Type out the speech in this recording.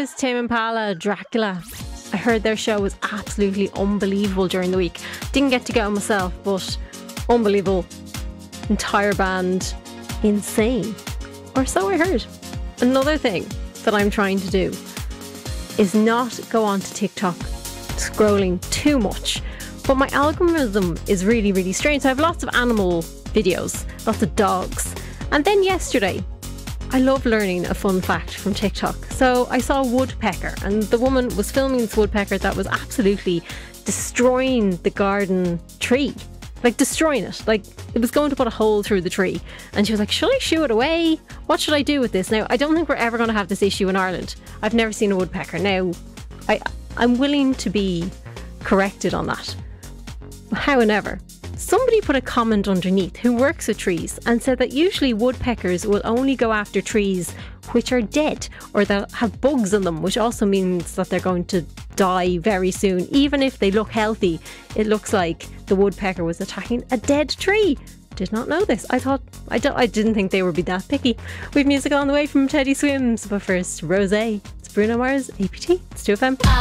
artist Tame Impala, Dracula. I heard their show was absolutely unbelievable during the week. Didn't get to go myself, but unbelievable. Entire band, insane. Or so I heard. Another thing that I'm trying to do is not go on to TikTok scrolling too much. But my algorithm is really, really strange. So I have lots of animal videos, lots of dogs. And then yesterday, I love learning a fun fact from TikTok. So I saw a woodpecker, and the woman was filming this woodpecker that was absolutely destroying the garden tree. Like destroying it. Like it was going to put a hole through the tree. And she was like, should I shoo it away? What should I do with this? Now, I don't think we're ever going to have this issue in Ireland. I've never seen a woodpecker. Now, I'm willing to be corrected on that. However, somebody put a comment underneath who works with trees and said that usually woodpeckers will only go after trees which are dead or that have bugs in them, which also means that they're going to die very soon. Even if they look healthy, it looks like the woodpecker was attacking a dead tree. Did not know this. I didn't think they would be that picky. We've music on the way from Teddy Swims, but first, Rosé. It's Bruno Mars, APT. It's 2FM.